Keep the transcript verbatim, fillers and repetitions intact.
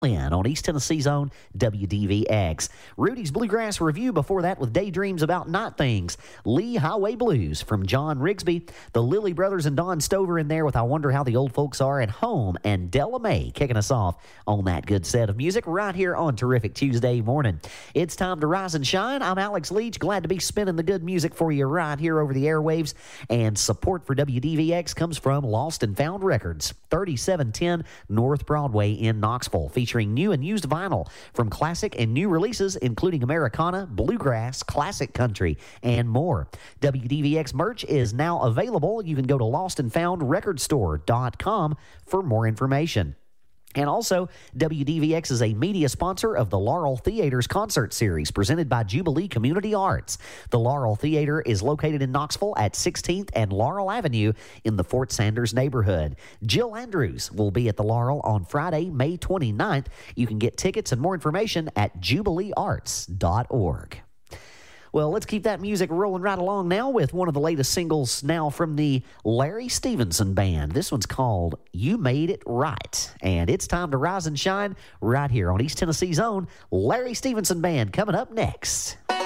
In on East Tennessee's own W D V X. Rudy's Bluegrass Review before that with Daydreams About Night Things. Lee Highway Blues from John Rigsby. The Lilly Brothers and Don Stover in there with I Wonder How the Old Folks Are at Home. And Della Mae kicking us off on that good set of music right here on Terrific Tuesday morning. It's time to rise and shine. I'm Alex Leach. Glad to be spinning the good music for you right here over the airwaves. And support for W D V X comes from Lost and Found Records. thirty-seven ten North Broadway in Knoxville. Featuring new and used vinyl from classic and new releases, including Americana, bluegrass, classic country, and more. W D V X merch is now available. You can go to lost and found record store dot com for more information. And also, W D V X is a media sponsor of the Laurel Theater's concert series presented by Jubilee Community Arts. The Laurel Theater is located in Knoxville at sixteenth and Laurel Avenue in the Fort Sanders neighborhood. Jill Andrews will be at the Laurel on Friday, May twenty-ninth. You can get tickets and more information at jubilee arts dot org. Well, let's keep that music rolling right along now with one of the latest singles now from the Larry Stevenson Band. This one's called You Made It Right. And it's time to rise and shine right here on East Tennessee's own Larry Stevenson Band coming up next.